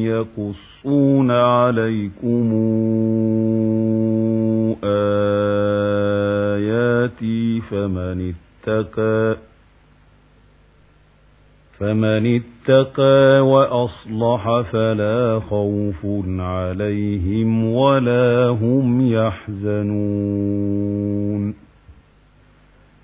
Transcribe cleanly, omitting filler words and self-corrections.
يقصون عليكم آياتي فمن اتقى وأصلح فلا خوف عليهم ولا هم يحزنون.